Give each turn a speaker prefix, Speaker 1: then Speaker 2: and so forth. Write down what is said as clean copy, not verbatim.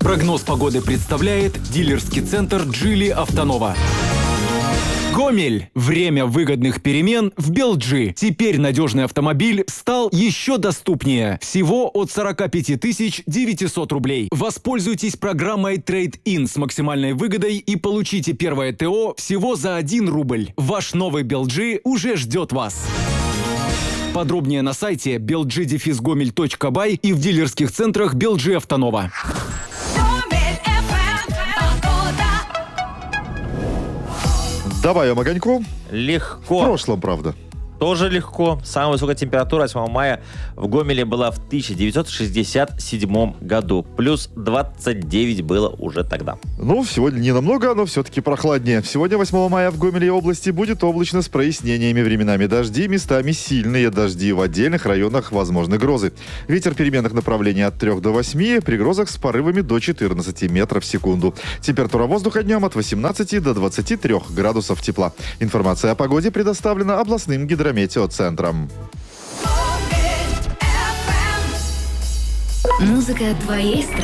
Speaker 1: Прогноз погоды представляет дилерский центр Geely Автонова. Гомель. Время выгодных перемен в Белджи. Теперь надежный автомобиль стал еще доступнее. Всего от 45 900 рублей. Воспользуйтесь программой Trade-in с максимальной выгодой и получите первое ТО всего за 1 рубль. Ваш новый Белджи уже ждет вас. Подробнее на сайте belgi-gomel.by и в дилерских центрах Белджи Автонова.
Speaker 2: Давай, огоньку.
Speaker 3: Легко.
Speaker 2: В прошлом, правда.
Speaker 3: Тоже легко. Самая высокая температура 8 мая в Гомеле была в 1967 году. Плюс 29 было уже тогда.
Speaker 2: Ну, сегодня не намного, но все-таки прохладнее. Сегодня, 8 мая, в Гомеле и области будет облачно с прояснениями. Временами дожди, местами сильные дожди. В отдельных районах возможны грозы. Ветер переменных направлений от 3 до 8, при грозах с порывами до 14 метров в секунду. Температура воздуха днем от 18 до 23 градусов тепла. Информация о погоде предоставлена областным гидрометеоцентром.
Speaker 4: Музыка твоей страны.